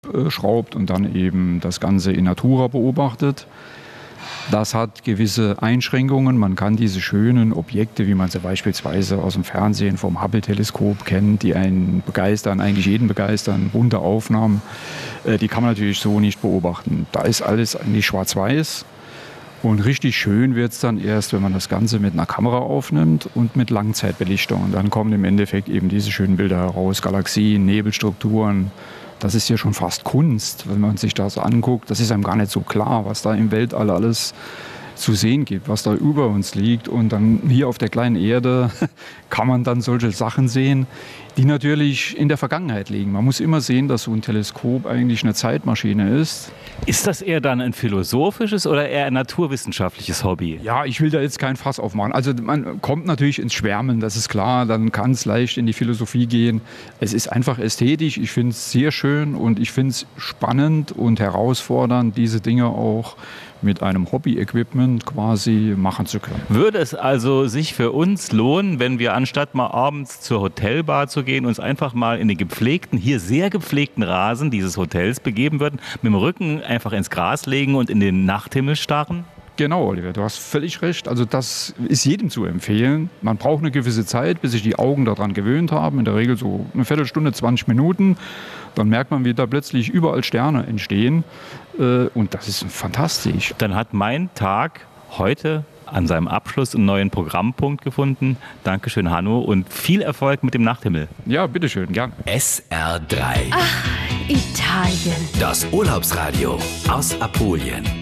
schraubt und dann eben das Ganze in Natura beobachtet. Das hat gewisse Einschränkungen. Man kann diese schönen Objekte, wie man sie beispielsweise aus dem Fernsehen vom Hubble-Teleskop kennt, die einen begeistern, eigentlich jeden begeistern, bunte Aufnahmen, die kann man natürlich so nicht beobachten. Da ist alles eigentlich schwarz-weiß. Und richtig schön wird es dann erst, wenn man das Ganze mit einer Kamera aufnimmt und mit Langzeitbelichtung. Und dann kommen im Endeffekt eben diese schönen Bilder heraus, Galaxien, Nebelstrukturen. Das ist ja schon fast Kunst, wenn man sich das anguckt. Das ist einem gar nicht so klar, was da im Weltall alles zu sehen gibt, was da über uns liegt. Und dann hier auf der kleinen Erde kann man dann solche Sachen sehen, die natürlich in der Vergangenheit liegen. Man muss immer sehen, dass so ein Teleskop eigentlich eine Zeitmaschine ist. Ist das eher dann ein philosophisches oder eher ein naturwissenschaftliches Hobby? Ja, ich will da jetzt kein Fass aufmachen. Also man kommt natürlich ins Schwärmen, das ist klar. Dann kann es leicht in die Philosophie gehen. Es ist einfach ästhetisch. Ich finde es sehr schön und ich finde es spannend und herausfordernd, diese Dinge auch mit einem Hobby-Equipment quasi machen zu können. Würde es also sich für uns lohnen, wenn wir anstatt mal abends zur Hotelbar zu gehen, uns einfach mal in den gepflegten, hier sehr gepflegten Rasen dieses Hotels begeben würden, mit dem Rücken einfach ins Gras legen und in den Nachthimmel starren? Genau, Oliver, du hast völlig recht. Also das ist jedem zu empfehlen. Man braucht eine gewisse Zeit, bis sich die Augen daran gewöhnt haben. In der Regel so eine Viertelstunde, 20 Minuten. Dann merkt man, wie da plötzlich überall Sterne entstehen. Und das ist fantastisch. Dann hat mein Tag heute an seinem Abschluss einen neuen Programmpunkt gefunden. Dankeschön, Hanno, und viel Erfolg mit dem Nachthimmel. Ja, bitteschön, gerne. SR3. Ach, Italien. Das Urlaubsradio aus Apulien.